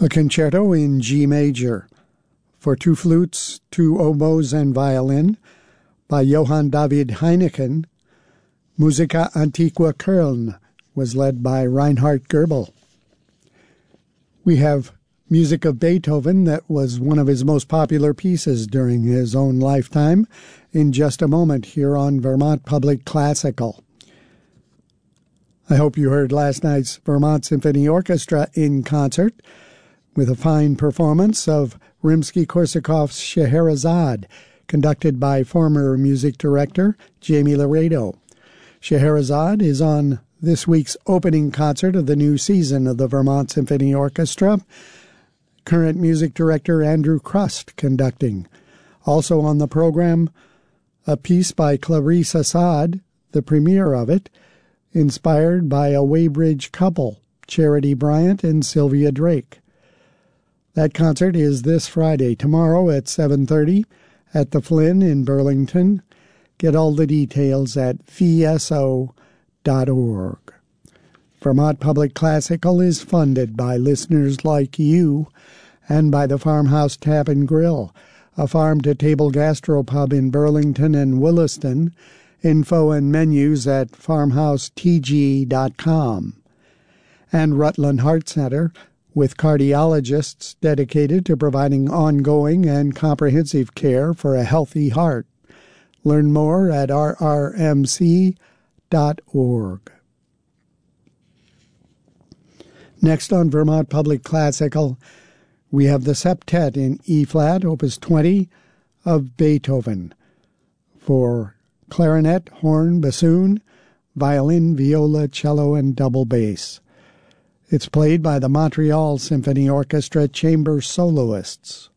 A concerto in G major for 2 flutes, 2 oboes, and violin by Johann David Heineken. Musica Antiqua Köln was led by Reinhard Goebel. We have music of Beethoven that was one of his most popular pieces during his own lifetime in just a moment here on Vermont Public Classical. I hope you heard last night's Vermont Symphony Orchestra in concert with a fine performance of Rimsky-Korsakov's Scheherazade, conducted by former music director Jamie Laredo. Scheherazade is on this week's opening concert of the new season of the Vermont Symphony Orchestra, current music director Andrew Crust conducting. Also on the program, a piece by Clarice Assad, the premiere of it, inspired by a Weybridge couple, Charity Bryant and Sylvia Drake. That concert is this Friday, tomorrow at 7:30 at the Flynn in Burlington. Get all the details at vso.org. Vermont Public Classical is funded by listeners like you and by the Farmhouse Tap and Grill, a farm-to-table gastropub in Burlington and Williston. Info and menus at farmhousetg.com. And Rutland Heart Center, with cardiologists dedicated to providing ongoing and comprehensive care for a healthy heart. Learn more at rrmc.org. Next on Vermont Public Classical, we have the Septet in E-flat, Opus 20, of Beethoven, for clarinet, horn, bassoon, violin, viola, cello, and double bass. It's played by the Montreal Symphony Orchestra chamber soloists.